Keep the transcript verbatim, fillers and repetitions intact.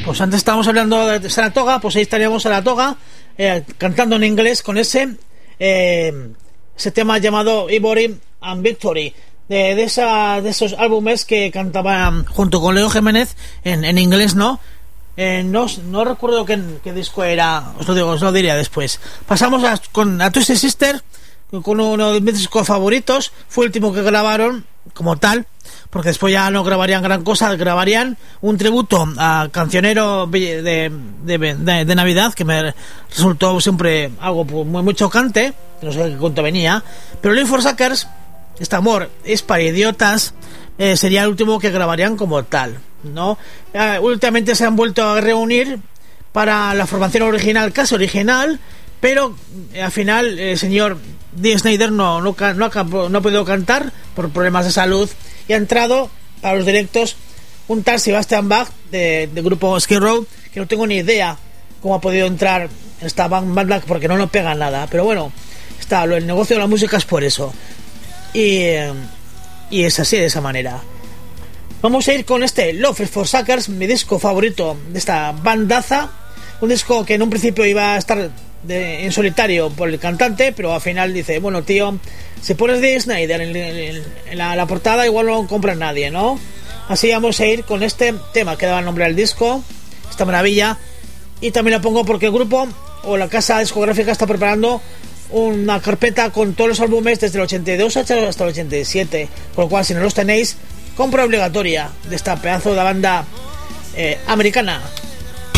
Pues antes estábamos hablando de Saratoga, pues ahí estaríamos Saratoga eh, cantando en inglés con ese eh, ese tema llamado Ivory and Victory, de, de, esa, de esos álbumes que cantaban junto con Leo Jiménez en, en inglés, ¿no? Eh, no, no recuerdo qué, qué disco era, os lo digo, os lo diría después. Pasamos a, con, a Twisted Sister, con uno de mis discos favoritos. Fue el último que grabaron como tal, porque después ya no grabarían gran cosa. Grabarían un tributo a Cancionero de, de, de, de Navidad, que me resultó siempre algo muy, muy chocante, no sé qué cuento venía. Pero Love for Suckers, este amor es para idiotas, eh, sería el último que grabarían como tal, ¿no? Eh, últimamente se han vuelto a reunir para la formación original, casi original, pero eh, al final el señor Dee Snider no, no, no, ha, no ha podido cantar por problemas de salud, y ha entrado para los directos un tal Sebastian Bach de, de grupo Skid Row, que no tengo ni idea cómo ha podido entrar en esta band Black, porque no nos pega nada, pero bueno, está, el negocio de la música es por eso, y, eh, y es así, de esa manera. Vamos a ir con este Love for Suckers, mi disco favorito de esta bandaza, un disco que en un principio iba a estar de, en solitario por el cantante, pero al final dice, bueno tío, si pones de Snyder en, en, en la, la portada igual no lo compra nadie, ¿no? Así vamos a ir con este tema que daba el nombre al disco, esta maravilla, y también lo pongo porque el grupo o la casa discográfica está preparando una carpeta con todos los álbumes desde el ochenta y dos hasta el ochenta y siete, con lo cual si no los tenéis, compra obligatoria de esta pedazo de banda eh, americana.